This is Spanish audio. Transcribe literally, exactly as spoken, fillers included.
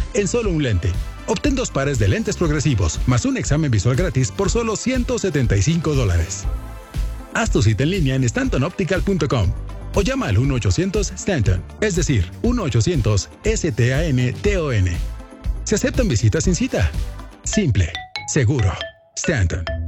en solo un lente. Obtén dos pares de lentes progresivos, más un examen visual gratis por solo ciento setenta y cinco dólares. Haz tu cita en línea en stanton optical punto com o llama al uno ochocientos Stanton, es decir, uno ochocientos S T A N T O N. Se aceptan visitas sin cita. Simple, seguro. Stanton.